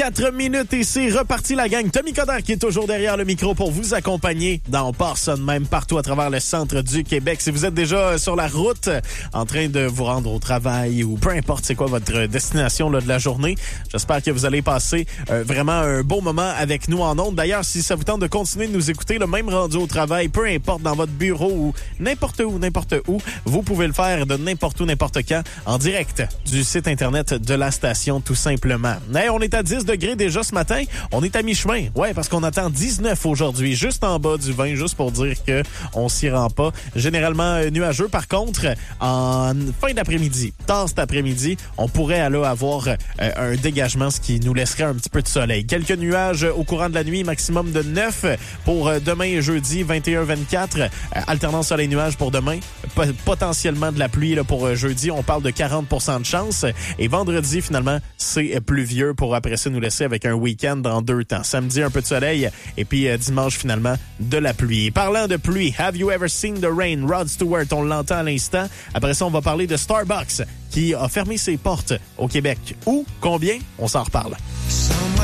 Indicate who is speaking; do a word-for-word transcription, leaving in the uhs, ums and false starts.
Speaker 1: Quatre minutes et c'est reparti la gang. Tommy Coderre qui est toujours derrière le micro pour vous accompagner dans On part ça de même partout à travers le centre du Québec. Si vous êtes déjà sur la route en train de vous rendre au travail ou peu importe c'est quoi votre destination là, de la journée, j'espère que vous allez passer euh, vraiment un beau moment avec nous en ondes. D'ailleurs, si ça vous tente de continuer de nous écouter, le même rendu au travail, peu importe dans votre bureau ou n'importe où, n'importe où, vous pouvez le faire de n'importe où, n'importe quand en direct du site internet de la station tout simplement. Hey, on est à dix degrés déjà ce matin. On est à mi-chemin. Ouais, parce qu'on attend dix-neuf aujourd'hui, juste en bas du vingt, juste pour dire que on s'y rend pas. Généralement euh, nuageux. Par contre, en fin d'après-midi, tard cet après-midi, on pourrait alors avoir euh, un dégagement, ce qui nous laisserait un petit peu de soleil. Quelques nuages au courant de la nuit, maximum de neuf pour euh, demain et jeudi, vingt et un vingt-quatre. Euh, alternance soleil-nuage pour demain. P- potentiellement de la pluie là, pour euh, jeudi. On parle de quarante pour cent de chance. Et vendredi, finalement, c'est pluvieux pour après ça nous laisser avec un week-end dans deux temps. Samedi, un peu de soleil et puis euh, dimanche, finalement, de la pluie. Parlant de pluie, Have You Ever Seen the Rain? Rod Stewart, on l'entend à l'instant. Après ça, on va parler de Starbucks qui a fermé ses portes au Québec. Où? Combien? On s'en reparle.